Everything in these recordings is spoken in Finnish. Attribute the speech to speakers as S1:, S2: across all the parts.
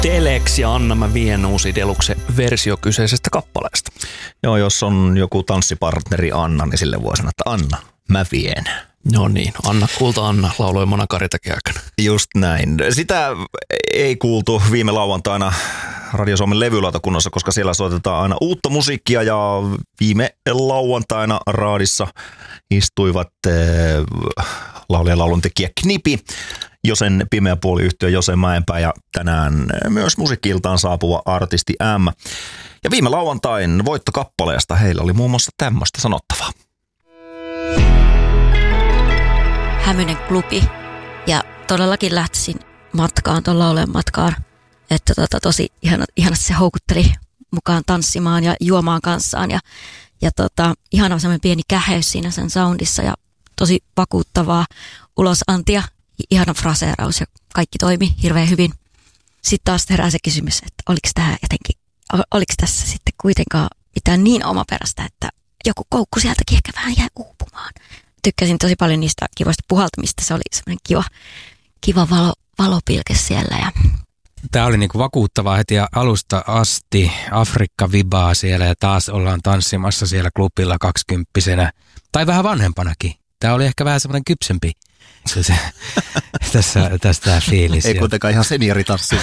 S1: Telex ja Anna mä vien uusi Deluxe-versio kyseisestä kappaleesta.
S2: Joo, jos on joku tanssipartneri Anna, niin sille voi sanoa, että Anna, mä vien.
S1: No niin, Anna Kulta Anna lauloi Mona Karitäkin aikana.
S2: Just näin. Sitä ei kuultu viime lauantaina Radio Suomen levylautakunnassa, koska siellä soitetaan aina uutta musiikkia ja viime lauantaina raadissa istuivat laulaja lauluntekijä Knipi, Josen Pimeä puoli -yhtye Jose Mäenpää ja tänään myös musiikki-iltaan saapuva artisti M. Ja viime lauantain voittokappaleesta heillä oli muun muassa tämmöistä sanottavaa.
S3: Hämynen klubi ja todellakin lähtisin matkaan, tuon laulajan matkaan, että tosi ihanasti se houkutteli mukaan tanssimaan ja juomaan kanssaan ja ihana semmoinen pieni käheys siinä sen soundissa ja tosi vakuuttavaa ulosantia, ihana fraseeraus ja kaikki toimi hirveän hyvin. Sitten taas herää se kysymys, että oliko tässä sitten kuitenkaan mitään niin omaperäistä, että joku koukku sieltäkin ehkä vähän jäi uupumaan. Tykkäsin tosi paljon niistä kivoista puhaltamista, se oli semmoinen kiva valopilke siellä. Ja
S4: tämä oli niinku vakuuttavaa heti alusta asti, Afrikka-vibaa siellä ja taas ollaan tanssimassa siellä klubilla 20-vuotiaana tai vähän vanhempanakin. Tämä oli ehkä vähän semmoinen kypsempi tästä fiilis.
S2: Ei kuitenkaan ihan senioritanssi.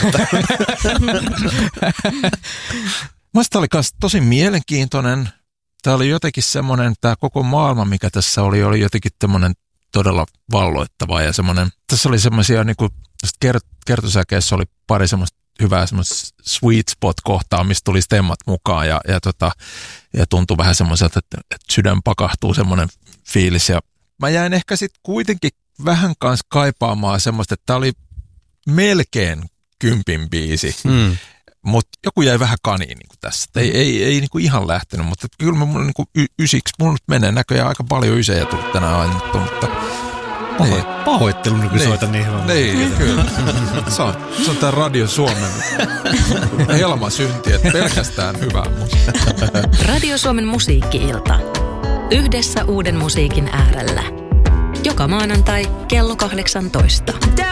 S5: Musta oli myös tosi mielenkiintoinen. Tämä oli jotenkin semmoinen, tämä koko maailma, mikä tässä oli jotenkin tämmöinen todella valloittava ja semmoinen, tässä oli semmoisia niin kuin kertosäkeessä oli pari semmoista hyvää semmoista sweet spot-kohtaa, mistä tuli stemmat mukaan ja tuntui vähän semmoiselta, että sydän pakahtuu semmoinen fiilis ja mä jäin ehkä sitten kuitenkin vähän kanssa kaipaamaan semmoista, että tämä oli melkein 10 biisi. Mutta joku jäi vähän kaniin niin kuin tässä. Ei niin kuin ihan lähtenyt, mutta kyllä mulla niin ysiksi, mulla nyt menee näköjään aika paljon ysejä tullut tänään ainuttu, mutta
S6: pahoittelu, kun soitan niin hyvä.
S5: Niin, kyllä. Se on tää Radio Suomen helmasynti, että pelkästään hyvää musiikkia.
S7: Radio Suomen musiikki-ilta. Yhdessä uuden musiikin äärellä. Joka maanantai kello 18.